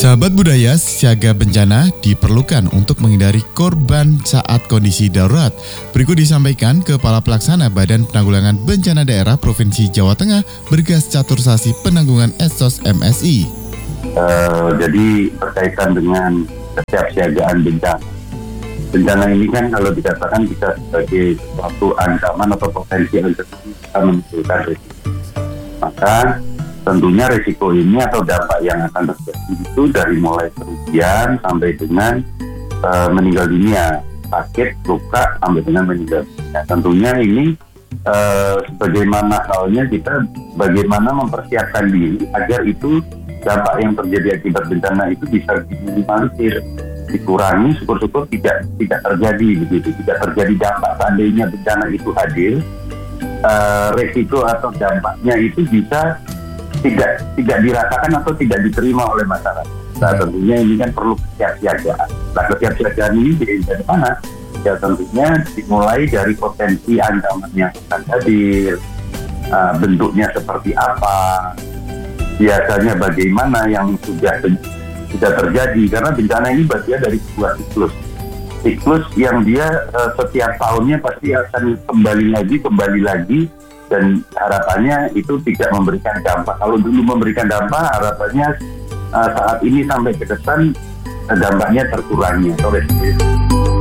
Sahabat budaya, siaga bencana diperlukan untuk menghindari korban saat kondisi darurat. Berikut disampaikan Kepala Pelaksana Badan Penanggulangan Bencana Daerah Provinsi Jawa Tengah, Bergas Catursasi Penanggungan Esos MSI. Jadi berkaitan dengan kesiapsiagaan bencana. Bencana ini kan kalau dikatakan bisa sebagai suatu ancaman atau potensi ancaman bisa menimbulkan risiko. Maka tentunya risiko ini atau dampak yang akan terjadi itu dari mulai kerugian sampai dengan meninggal dunia, sakit, luka sampai dengan meninggal dunia. Tentunya ini sebagaimana halnya kita bagaimana mempersiapkan diri agar itu dampak yang terjadi akibat bencana itu bisa diminimalisir, dikurangi, syukur-syukur tidak terjadi begitu, tidak terjadi dampak. Seandainya bencana itu hadir, risiko atau dampaknya itu bisa tidak dirasakan atau tidak diterima oleh masyarakat. Nah, tentunya ini kan perlu kesiapsiagaan. Nah, kesiapsiagaan ini dari mana? Ya tentunya dimulai dari potensi ancaman yang akan hadir, bentuknya seperti apa, biasanya bagaimana yang sudah terjadi. Karena bencana ini bagian dari sebuah siklus yang dia setiap tahunnya pasti akan kembali lagi. Dan harapannya itu tidak memberikan dampak. Kalau dulu memberikan dampak, harapannya saat ini sampai ke depan dampaknya terkurangi.